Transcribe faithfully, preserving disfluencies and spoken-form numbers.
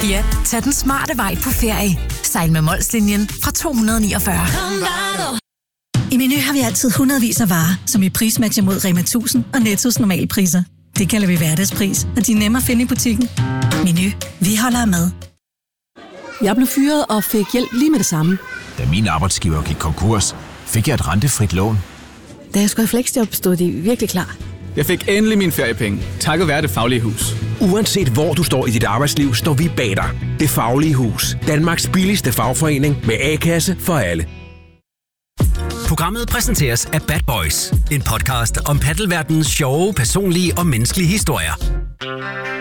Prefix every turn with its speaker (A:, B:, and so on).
A: Ja, tag den smarte vej på ferie. Sejl med Molslinjen fra to hundrede niogfyrre.
B: I Meny har vi altid hundredvis af varer, som vi prismatcher mod Rema tusind og Nettos normale priser. Det kalder vi hverdagspris, og de er nemme at finde i butikken. Meny, vi holder af mad.
C: Jeg blev fyret og fik hjælp lige med det samme.
D: Da min arbejdsgiver gik konkurs, fik jeg et rentefrit lån.
C: Da jeg skulle have fleksjob, stod de virkelig klar.
E: Jeg fik endelig mine feriepenge, takket være Det Faglige Hus.
F: Uanset hvor du står i dit arbejdsliv, står vi bag dig. Det Faglige Hus. Danmarks billigste fagforening med A-kasse for alle.
G: Programmet præsenteres af Bad Boys. En podcast om paddelverdenens sjove, personlige og menneskelige historier.